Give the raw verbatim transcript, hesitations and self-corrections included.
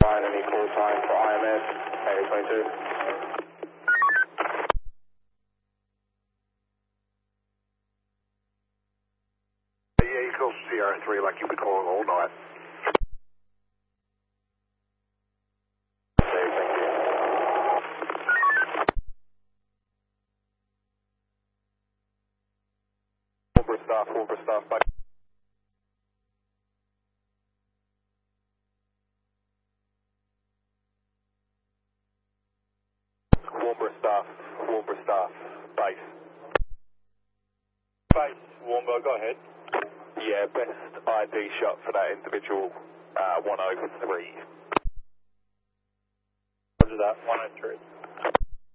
Fine, any call sign for I M S, A twenty-two. Yeah, Eagle Sierra three, like you've been calling all night. Okay, thank you. Warnborough staff, Warnborough staff, bye. Warnborough staff, Warnborough staff, base. Base, Warnborough, go ahead. Yeah, best I D shot for that individual, uh, one oh three. Roger that, one oh three.